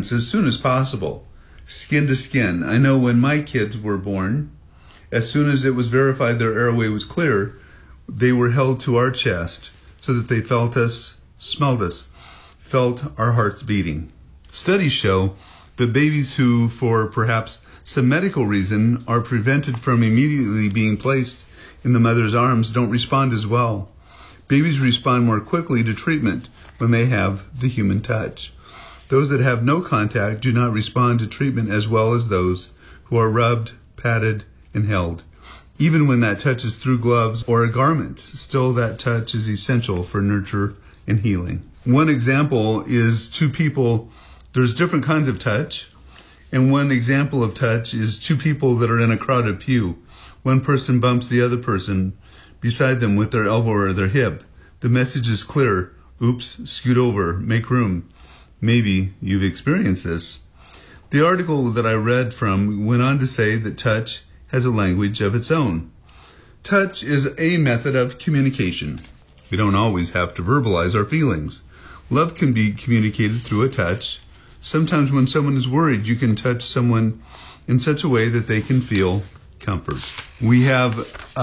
treatments as soon as possible, skin to skin. I know when my kids were born, as soon as it was verified their airway was clear, they were held to our chest so that they felt us, smelled us, felt our hearts beating. Studies show that babies who, for perhaps some medical reason, are prevented from immediately being placed in the mother's arms don't respond as well. Babies respond more quickly to treatment when they have the human touch. Those that have no contact do not respond to treatment as well as those who are rubbed, patted, and held. Even when that touch is through gloves or a garment, still that touch is essential for nurture and healing. One example is two people. There's different kinds of touch, and one example of touch is two people that are in a crowded pew. One person bumps the other person beside them with their elbow or their hip. The message is clear. Oops, scoot over, make room. Maybe you've experienced this. The article that I read from went on to say that touch has a language of its own. Touch is a method of communication. We don't always have to verbalize our feelings. Love can be communicated through a touch. Sometimes when someone is worried, you can touch someone in such a way that they can feel comfort. We have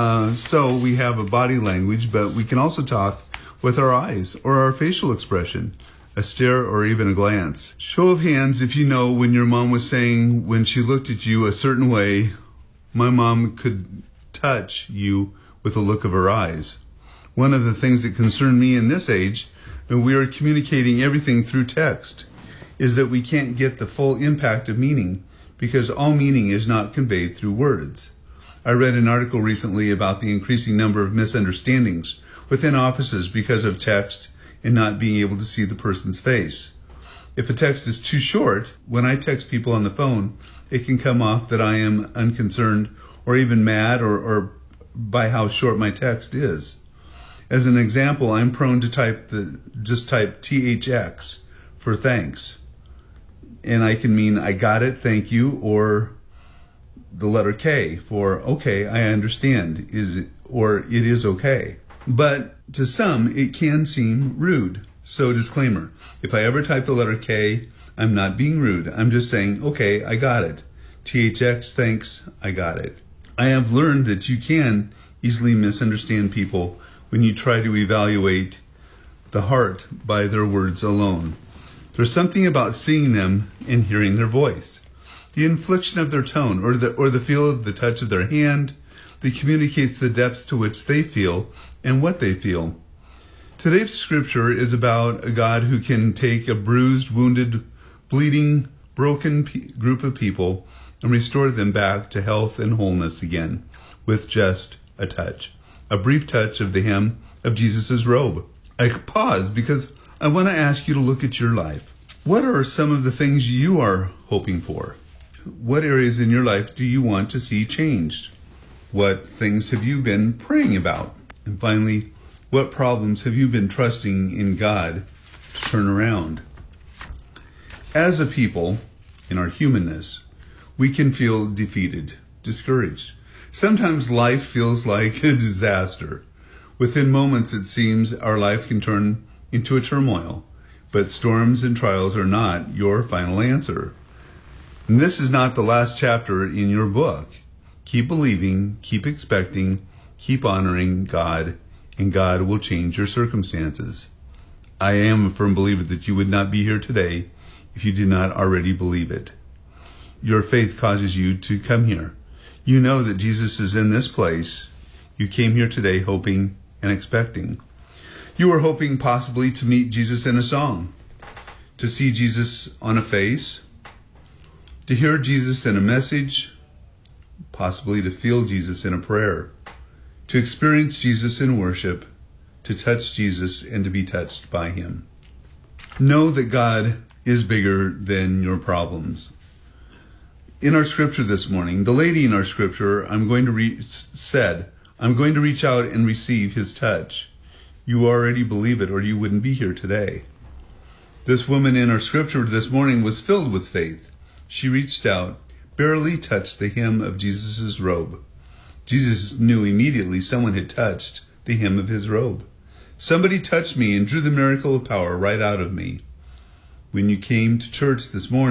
a body language, but we can also talk with our eyes or our facial expression, a stare or even a glance. Show of hands if you know when your mom was saying when she looked at you a certain way, my mom could touch you with a look of her eyes. One of the things that concern me in this age, when we are communicating everything through text, is that we can't get the full impact of meaning because all meaning is not conveyed through words. I read an article recently about the increasing number of misunderstandings within offices because of text and not being able to see the person's face. If a text is too short, when I text people on the phone, it can come off that I am unconcerned or even mad or by how short my text is. As an example, I'm prone to type THX for thanks. And I can mean I got it, thank you, or the letter K for okay, I understand, it is okay. But to some, it can seem rude. So disclaimer, if I ever type the letter K, I'm not being rude. I'm just saying, okay, I got it. THX, thanks, I got it. I have learned that you can easily misunderstand people when you try to evaluate the heart by their words alone. There's something about seeing them and hearing their voice. The inflection of their tone or the feel of the touch of their hand that communicates the depth to which they feel and what they feel. Today's scripture is about a God who can take a bruised, wounded, bleeding, broken group of people and restore them back to health and wholeness again with just a touch, a brief touch of the hem of Jesus' robe. I pause because I want to ask you to look at your life. What are some of the things you are hoping for? What areas in your life do you want to see changed? What things have you been praying about? And finally, what problems have you been trusting in God to turn around? As a people, in our humanness, we can feel defeated, discouraged. Sometimes life feels like a disaster. Within moments, it seems our life can turn into a turmoil, but storms and trials are not your final answer. And this is not the last chapter in your book. Keep believing, keep expecting, keep honoring God, and God will change your circumstances. I am a firm believer that you would not be here today if you did not already believe it. Your faith causes you to come here. You know that Jesus is in this place. You came here today hoping and expecting. You were hoping possibly to meet Jesus in a song, to see Jesus on a face, to hear Jesus in a message, possibly to feel Jesus in a prayer, to experience Jesus in worship, to touch Jesus and to be touched by him. Know that God is bigger than your problems. In our scripture this morning, the lady in our scripture, said, I'm going to reach out and receive his touch. You already believe it or you wouldn't be here today. This woman in our scripture this morning was filled with faith. She reached out, barely touched the hem of Jesus' robe. Jesus knew immediately someone had touched the hem of his robe. Somebody touched me and drew the miracle of power right out of me. When you came to church this morning,